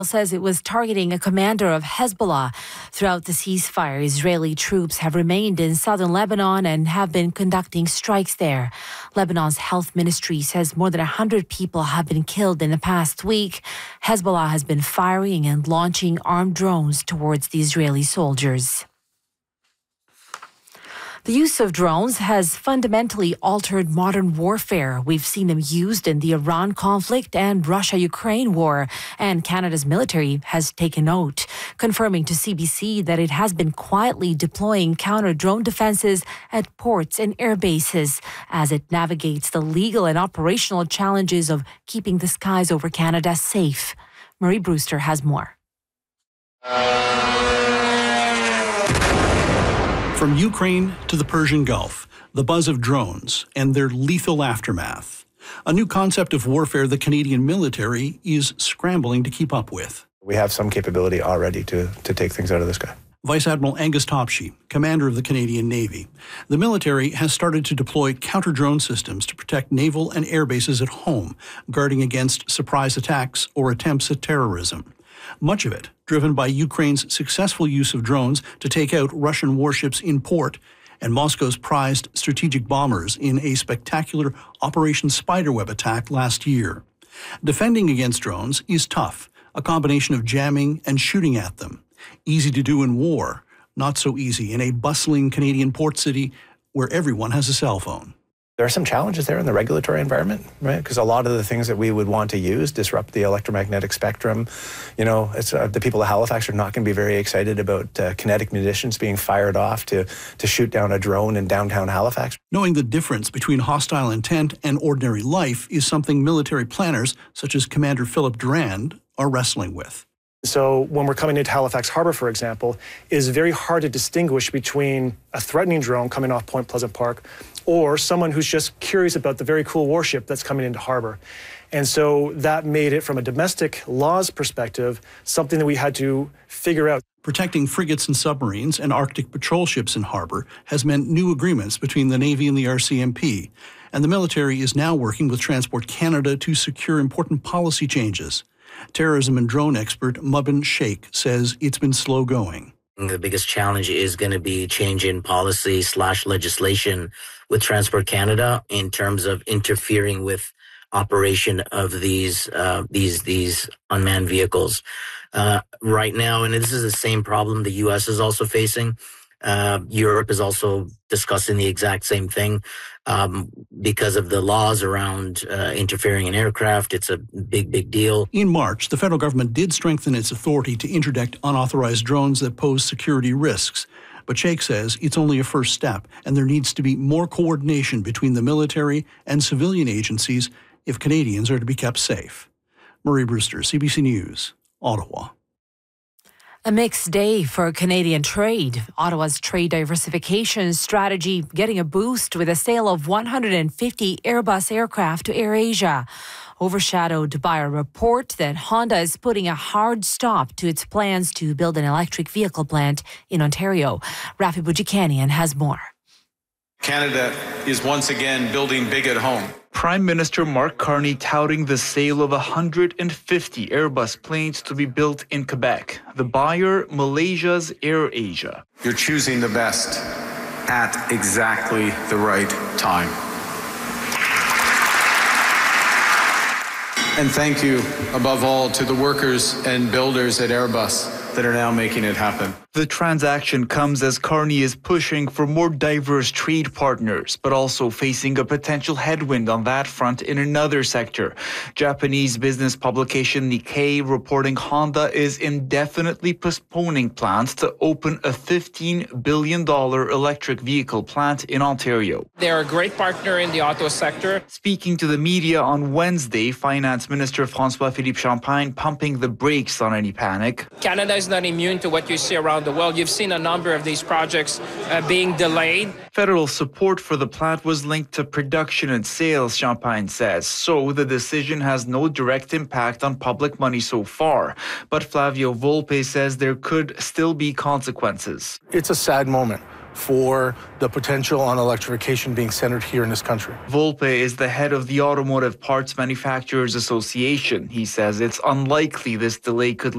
says it was targeting a commander of Hezbollah. Throughout the ceasefire, Israeli troops have remained in southern Lebanon and have been conducting strikes there. Lebanon's health ministry says more than 100 people have been killed in the past week. Hezbollah has been firing and launching armed drones towards the Israeli soldiers. The use of drones has fundamentally altered modern warfare. We've seen them used in the Iran conflict and Russia-Ukraine war, and Canada's military has taken note, confirming to CBC that it has been quietly deploying counter-drone defenses at ports and air bases as it navigates the legal and operational challenges of keeping the skies over Canada safe. Marie Brewster has more. From Ukraine to the Persian Gulf, the buzz of drones and their lethal aftermath. A new concept of warfare the Canadian military is scrambling to keep up with. We have some capability already to take things out of the sky. Vice Admiral Angus Topshee, commander of the Canadian Navy. The military has started to deploy counter-drone systems to protect naval and air bases at home, guarding against surprise attacks or attempts at terrorism. Much of it driven by Ukraine's successful use of drones to take out Russian warships in port and Moscow's prized strategic bombers in a spectacular Operation Spiderweb attack last year. Defending against drones is tough, a combination of jamming and shooting at them. Easy to do in war, not so easy in a bustling Canadian port city where everyone has a cell phone. There are some challenges there in the regulatory environment, right? Because a lot of the things that we would want to use disrupt the electromagnetic spectrum. You know, it's, the people of Halifax are not going to be very excited about kinetic munitions being fired off to shoot down a drone in downtown Halifax. Knowing the difference between hostile intent and ordinary life is something military planners, such as Commander Philip Durand, are wrestling with. So when we're coming into Halifax Harbour, for example, it is very hard to distinguish between a threatening drone coming off Point Pleasant Park or someone who's just curious about the very cool warship that's coming into harbour. And so that made it, from a domestic laws perspective, something that we had to figure out. Protecting frigates and submarines and Arctic patrol ships in harbour has meant new agreements between the Navy and the RCMP, and the military is now working with Transport Canada to secure important policy changes. Terrorism and drone expert Mubin Sheikh says it's been slow going. The biggest challenge is going to be change in policy / legislation with Transport Canada in terms of interfering with operation of these unmanned vehicles. Right now, and this is the same problem the U.S. is also facing. Europe is also discussing the exact same thing because of the laws around interfering in aircraft. It's a big deal. In March, the federal government did strengthen its authority to interdict unauthorized drones that pose security risks. But Sheikh says it's only a first step, and there needs to be more coordination between the military and civilian agencies if Canadians are to be kept safe. Marie Brewster, CBC News, Ottawa. A mixed day for Canadian trade. Ottawa's trade diversification strategy getting a boost with a sale of 150 Airbus aircraft to AirAsia, overshadowed by a report that Honda is putting a hard stop to its plans to build an electric vehicle plant in Ontario. Rafi Boudjikanian has more. Canada is once again building big at home. Prime Minister Mark Carney touting the sale of 150 Airbus planes to be built in Quebec. The buyer, Malaysia's AirAsia. You're choosing the best at exactly the right time. And thank you, above all, to the workers and builders at Airbus that are now making it happen. The transaction comes as Carney is pushing for more diverse trade partners, but also facing a potential headwind on that front in another sector. Japanese business publication Nikkei reporting Honda is indefinitely postponing plans to open a $15 billion electric vehicle plant in Ontario. They're a great partner in the auto sector. Speaking to the media on Wednesday, Finance Minister François-Philippe Champagne pumping the brakes on any panic. Canada is not immune to what you see around the world. You've seen a number of these projects being delayed. Federal support for the plant was linked to production and sales, Champagne says, so the decision has no direct impact on public money so far. But Flavio Volpe says there could still be consequences. It's a sad moment for the potential on electrification being centered here in this country. Volpe is the head of the Automotive Parts Manufacturers Association. He says it's unlikely this delay could